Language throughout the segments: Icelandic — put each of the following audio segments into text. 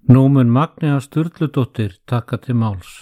Nú mun Magnea Sturludóttir taka til máls.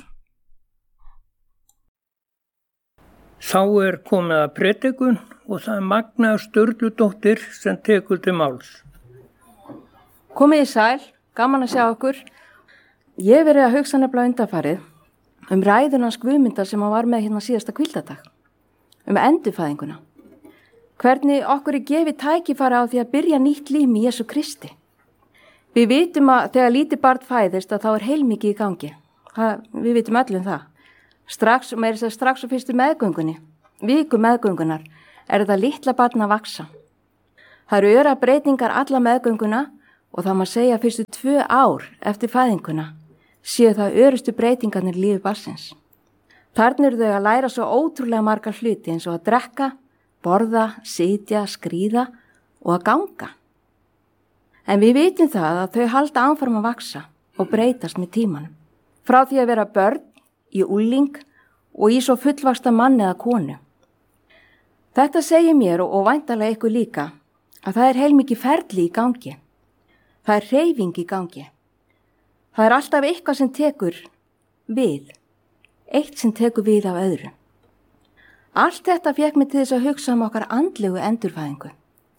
Þá komið að predikun og það Magnea Sturludóttir sem tekur til máls. Komið í sæl, gaman að sjá okkur. Ég hef verið að hugsa nefnilega undanfarið ræðunans Guðmundar sem hann var með hérna síðasta hvíldadag, endurfæðinguna. Hvernig okkur gefið tækifæri á því að byrja nýtt líf í Jesú Kristi. Við vitum að þegar lítið barn fæðist að þá heilmikið í gangi. Við vitum öllum það. Strax á fyrstu meðgöngunni, viku meðgöngunar, þetta litla barn að vaksa. Það eru öra breytingar alla meðgönguna og það má segja fyrstu 2 ár eftir fæðinguna séu það örustu breytingarnir lífi barnsins. Þarna eru þau að læra svo ótrúlega margar hluti eins og að drekka, borða, sitja, skríða og að ganga. En við vitum það að þau halda áfram að vaksa og breytast með tímanum. Frá því að vera börn, í ungling og í svo fullvaxta mann eða konu. Þetta segir mér og væntanlega ykkur líka að það heilmikið ferli í gangi. Það hreyfing í gangi. Það alltaf eitthvað sem tekur við. Eitt sem tekur við af öðru. Allt þetta fékk mig til þess að hugsa okkar andlegu endurfæðingu.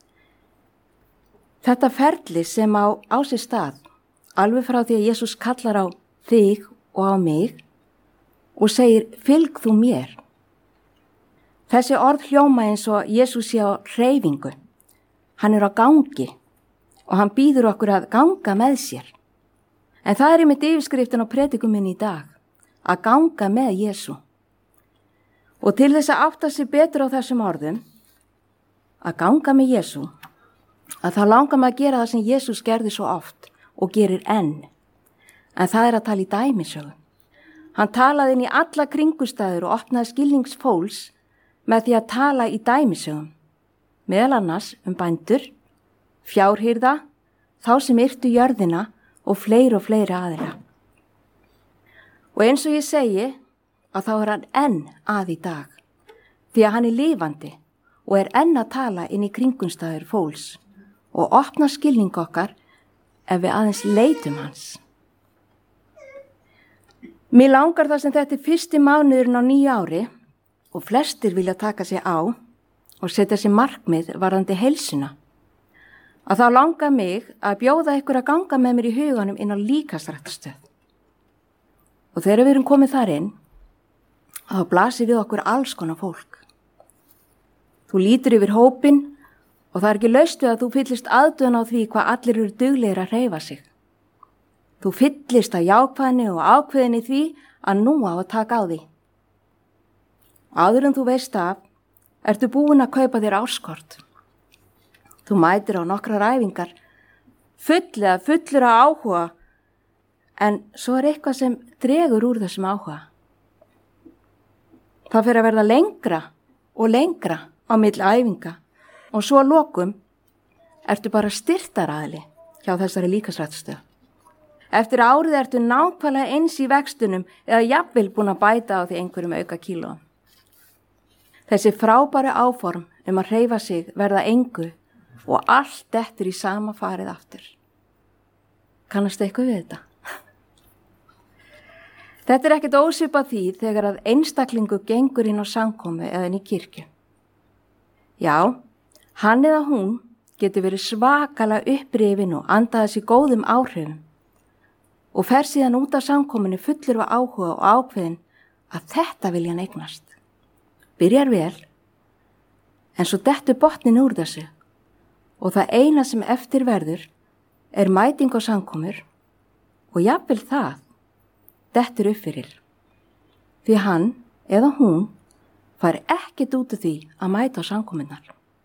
Þetta ferli sem á sér stað, alveg frá því að Jesús kallar á þig og á mig og segir, fylg þú mér. Þessi orð hljóma eins og Jesús sé á hreyfingu. Hann á gangi og hann býður okkur að ganga með sér. En það einmitt yfirskriftin á predikum minni í dag, að ganga með Jesú. Og til þess að átta sig betur á þessum orðum, að ganga með Jesú, að það langar maður að gera það sem Jesús gerði svo oft og gerir enn. En það að tala í dæmisögum. Hann talaði inn í alla kringustæður og opnaði skilnings fólks með því að tala í dæmisögum. Meðal annars bændur, fjárhirða, þá sem yrtu jörðina og fleiri aðila. Og eins og ég segi að þá hann enn að í dag. Því að hann lifandi og enn að tala inn í kringustæður fólks og opna skilning okkar ef við aðeins leitum hans. Mér langar það sem þetta fyrsti mánuðurinn á nýju ári og flestir vilja taka sig á og setja sig markmið varðandi heilsuna. Að þá langar mig að bjóða ykkur að ganga með mér í huganum inn á líkamsræktarstöð. Og þegar við erum komið þar inn, þá blasir við okkur alls konar fólk. Þú lítur yfir hópinn og það ekki laust við að þú fyllist aðdöðun á því hvað allir eru duglegir að hreyfa sig. Þú fyllist að jákvæðni og ákveðinni því að nú á að taka á því. Áður en þú veist af, ertu búin að kaupa þér áskort. Þú mætir á nokkrar æfingar, fullur af áhuga, en svo eitthvað sem dregur úr þessum áhuga. Það fer að verða lengra og lengra á milli æfinga og svo að lokum ertu bara styrktaraðili hjá þessari líkamsræktarstöð. Eftir árið ertu nákvæmlega eins í vextunum eða jafnvel búin að bæta á því einhverjum auka kílóum. Þessi frábæru áform að hreyfa sig verða engu og allt eftir í sama farið aftur. Kannastu eitthvað við þetta? Þetta ekkert ósvipað því þegar að einstaklingu gengur inn á samkomu eða inn í kirkju. Já, hann eða hún getur verið svakalega upprifin og andaði sér góðum áhrifum og fer síðan út af samkominu fullur af áhuga og ákveðin að þetta vilja hann eignast. Byrjar vel, en svo dettur botnin úr þessu og það eina sem eftir verður mæting á samkomur og jafnvel það dettur upp fyrir. Því hann eða hún fær ekkert út af því að mæta á samkominnar.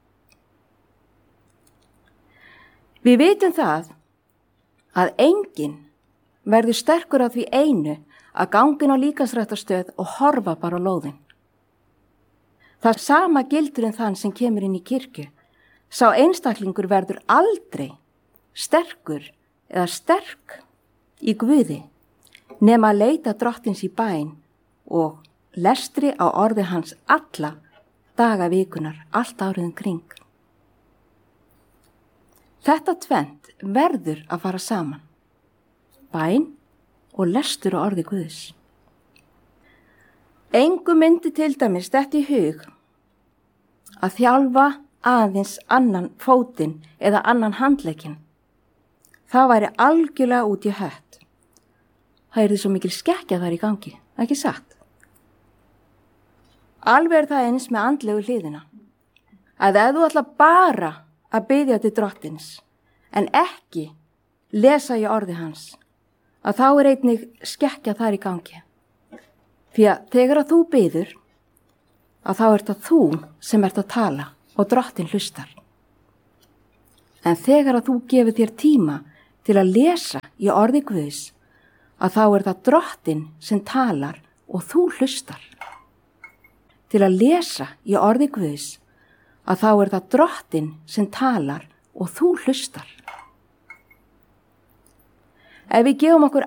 Við vitum það að enginn verður sterkur á því einu að gangin á líkamsræktarstöð og horfa bara á lóðin. Það sama gildur þann sem kemur inn í kirkju. Sá einstaklingur verður aldrei sterkur eða sterk í Guði nema að leita drottins í bæn og lestri á orði hans alla daga vikunar, allt árið kring. Þetta tvennt verður að fara saman. bæn og lestur á orði Guðs. Engu myndi til dæmis þetta í hug að þjálfa aðeins annan fótinn eða annan handlegginn. Það væri algjörlega út í hött. Það er því svo mikil skekkja þar í gangi, ekki satt? Alveg er það eins með andlegu hliðina. Að ef þú ætla bara að biðja til drottins en ekki lesa í orði hans, að þá er einnig skekkja þar í gangi. Því að þegar að þú biður, að þá ert það þú sem ert að tala og drottin hlustar. En þegar að þú gefur þér tíma til að lesa í orði Guðs, að þá er það drottin sem talar og þú hlustar. Til að lesa í orði Guðs, að þá er það drottin sem talar og þú hlustar. Ef við gefum okkur